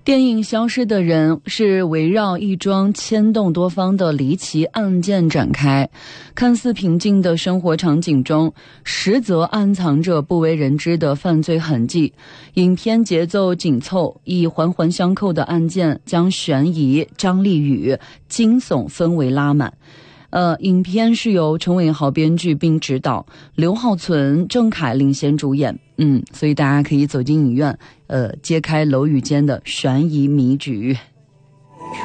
电影《消失的人》是围绕一桩牵动多方的离奇案件展开，看似平静的生活场景中，实则暗藏着不为人知的犯罪痕迹。影片节奏紧凑，以环环相扣的案件将悬疑、张力与惊悚氛围拉满。影片是由陈伟豪编剧并执导，刘浩存、郑恺领衔主演。所以大家可以走进影院，揭开楼宇间的悬疑谜局。